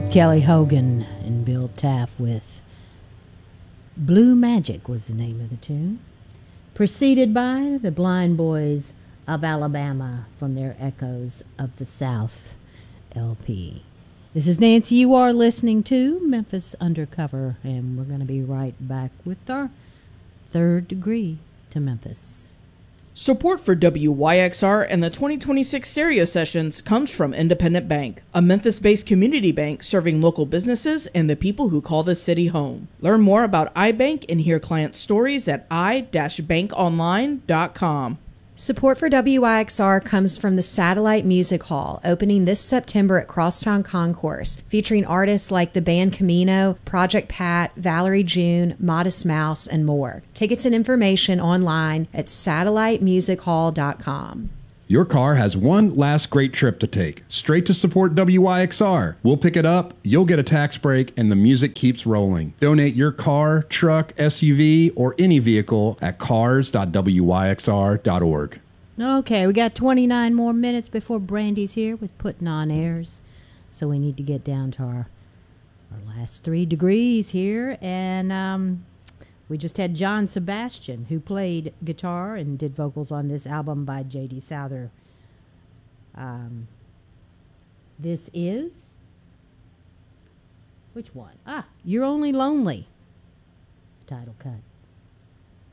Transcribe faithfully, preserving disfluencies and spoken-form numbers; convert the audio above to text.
Kelly Hogan and Bill Taff with Blue Magic was the name of the tune. Preceded by the Blind Boys of Alabama from their Echoes of the South L P. This is Nancy. You are listening to Memphis Undercover, and we're going to be right back with our third degree to Memphis. Support for W Y X R and the twenty twenty-six stereo sessions comes from Independent Bank, a Memphis-based community bank serving local businesses and the people who call the city home. Learn more about iBank and hear client stories at i dash bank online dot com. Support for W Y X R comes from the Satellite Music Hall, opening this September at Crosstown Concourse, featuring artists like the band Camino, Project Pat, Valerie June, Modest Mouse, and more. Tickets and information online at satellite music hall dot com. Your car has one last great trip to take, straight to support W Y X R. We'll pick it up, you'll get a tax break, and the music keeps rolling. Donate your car, truck, S U V, or any vehicle at cars dot w y x r dot org. Okay, we got twenty-nine more minutes before Brandy's here with Putting on Airs. So we need to get down to our, our last three degrees here. And um, we just had John Sebastian, who played guitar and did vocals on this album by J D Souther. Um, this is... Which one? Ah, You're Only Lonely. Title cut.